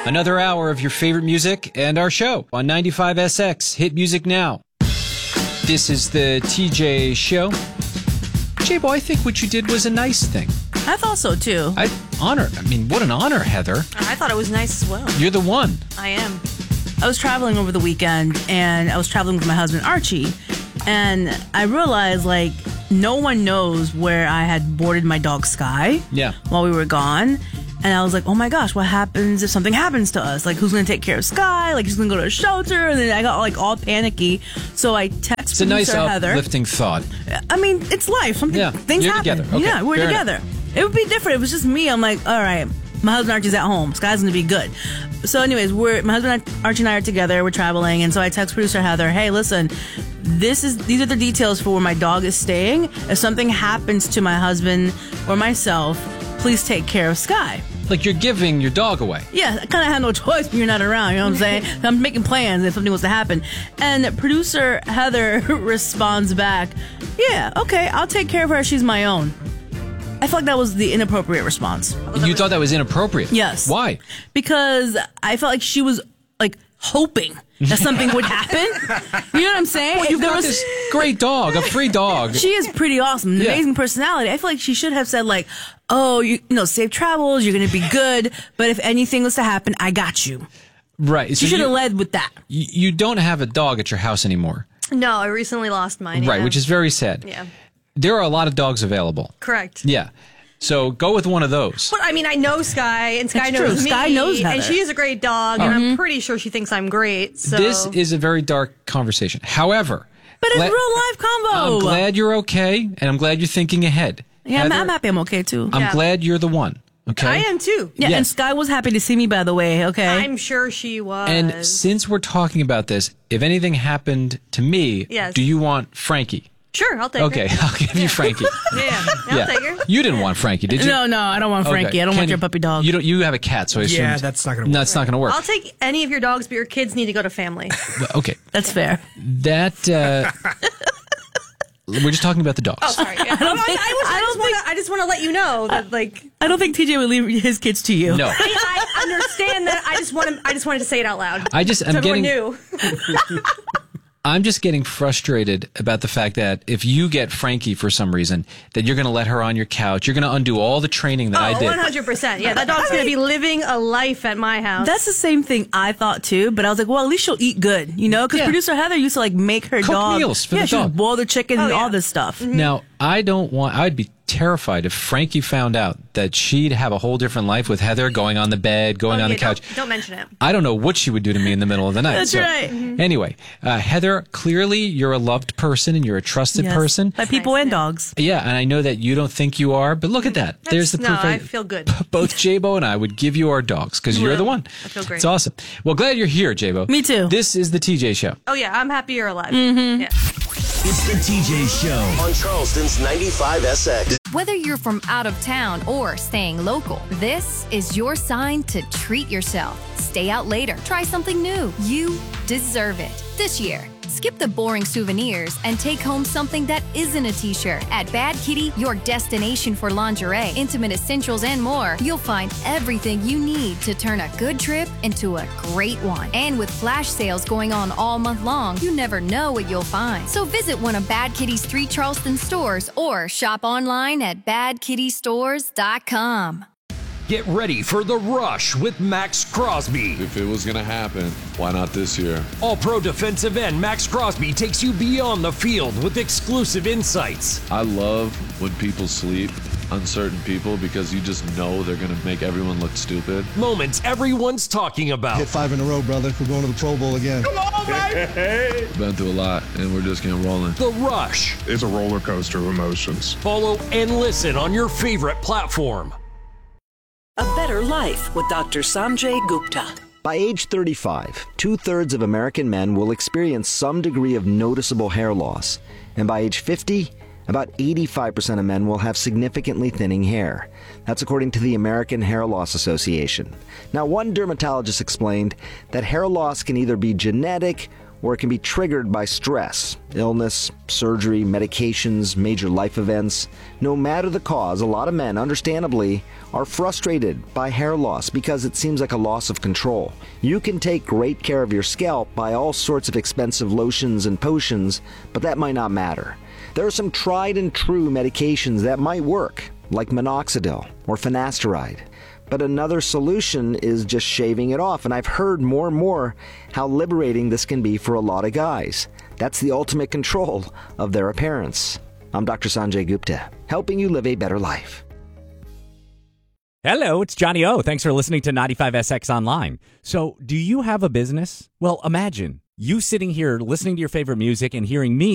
Another hour of your favorite music and our show on 95SX. Hit music now. This is the TJ Show. J-Bo, I think what you did was a nice thing. I thought so, too. What an honor, Heather. I thought it was nice as well. You're the one. I am. I was traveling over the weekend, and I was traveling with my husband, Archie, and I realized, no one knows where I had boarded my dog, Sky, while we were gone. And I was like, oh my gosh, what happens if something happens to us? Who's going to take care of Sky? He's going to go to a shelter? And then I got, all panicky. So I texted It's a nice Heather. uplifting thought. I mean, it's life. Things you're happen. Together. Okay, yeah, we're fair together. Enough. It would be different. It was just me. I'm like, all right, my husband Archie's at home. Sky's going to be good. So anyways, my husband Archie and I are together. We're traveling. And so I text producer Heather, hey, listen, these are the details for where my dog is staying. If something happens to my husband or myself, please take care of Sky. You're giving your dog away. Yeah, I kind of have no choice when you're not around, you know what I'm saying? I'm making plans if something was to happen. And producer Heather responds back, yeah, okay, I'll take care of her. She's my own. I felt like that was the inappropriate response. You thought that was inappropriate? Yes. Why? Because I felt like she was, hoping that something would happen. You know what I'm saying? Well, you've got this great dog, a free dog. She is pretty awesome. An amazing personality. I feel like she should have said, oh, safe travels, you're going to be good, but if anything was to happen, I got you. Right. She should have led with that. You don't have a dog at your house anymore. No, I recently lost mine. Right, which is very sad. Yeah. There are a lot of dogs available. Correct. Yeah. So go with one of those. But I know Sky, and Sky That's knows true. me. Sky knows Heather. And she is a great dog, and I'm pretty sure she thinks I'm great. So This is a very dark conversation. However, but it's real life combo. I'm glad you're okay, and I'm glad you're thinking ahead. Yeah, Heather, I'm happy I'm okay, too. I'm glad you're the one. Okay. I am too. Yeah, and Sky was happy to see me, by the way, okay? I'm sure she was. And since we're talking about this, if anything happened to me, do you want Frankie? Sure, I'll take her. Okay, I'll give you Frankie. I'll take her. You didn't want Frankie, did you? No, I don't want Frankie. I don't want your puppy dog. You have a cat, so I assume that's not going to work. No, it's not going to work. I'll take any of your dogs, but your kids need to go to family. Okay. That's fair. We're just talking about the dogs. Oh, sorry. Yeah. I just want to let you know that, I don't think TJ would leave his kids to you. No. I understand that. I just wanted to say it out loud. I'm just getting frustrated about the fact that if you get Frankie for some reason, that you're going to let her on your couch. You're going to undo all the training that I did. 100%. Yeah, that dog's going to be living a life at my house. That's the same thing I thought too, but I was like, well, at least she'll eat good, because producer Heather used to make her Cook dog meals for the she dog. would boil the chicken and all this stuff. Mm-hmm. Now, I'd be terrified if Frankie found out that she'd have a whole different life with Heather going on the bed, going on the couch. Don't mention it. I don't know what she would do to me in the middle of the night. That's right. Mm-hmm. Anyway, Heather, clearly you're a loved person and you're a trusted person. By people and dogs. Yeah, and I know that you don't think you are, but look at that. There's the proof. I feel good. Both J-Bo and I would give you our dogs because you're the one. I feel great. It's awesome. Well, glad you're here, J-Bo. Me too. This is the TJ Show. Oh, yeah, I'm happy you're alive. Mm-hmm. Yeah. It's the TJ Show on Charleston's 95SX. Whether you're from out of town or staying local, this is your sign to treat yourself. Stay out later. Try something new. You deserve it. This year, skip the boring souvenirs and take home something that isn't a t-shirt. At Bad Kitty, your destination for lingerie, intimate essentials, and more, you'll find everything you need to turn a good trip into a great one. And with flash sales going on all month long, you never know what you'll find. So visit one of Bad Kitty's 3 Charleston stores or shop online at badkittystores.com. Get ready for The Rush with Max Crosby. If it was going to happen, why not this year? All-pro defensive end Max Crosby takes you beyond the field with exclusive insights. I love when people sleep on certain people because you just know they're going to make everyone look stupid. Moments everyone's talking about. Hit 5 in a row, brother. We're going to the Pro Bowl again. Come on, baby! Been through a lot, and we're just getting rolling. The Rush. It's a roller coaster of emotions. Follow and listen on your favorite platform. A Better Life with Dr. Sanjay Gupta. By age 35, 2/3 of American men will experience some degree of noticeable hair loss. And by age 50, about 85% of men will have significantly thinning hair. That's according to the American Hair Loss Association. Now, one dermatologist explained that hair loss can either be genetic or it can be triggered by stress, illness, surgery, medications, major life events. No matter the cause, a lot of men, understandably, are frustrated by hair loss because it seems like a loss of control. You can take great care of your scalp by all sorts of expensive lotions and potions, but that might not matter. There are some tried and true medications that might work, like minoxidil or finasteride. But another solution is just shaving it off, and I've heard more and more how liberating this can be for a lot of guys. That's the ultimate control of their appearance. I'm Dr. Sanjay Gupta, helping you live a better life. Hello, it's Johnny O. Thanks for listening to 95SX Online. So, do you have a business? Well, imagine you sitting here listening to your favorite music and hearing me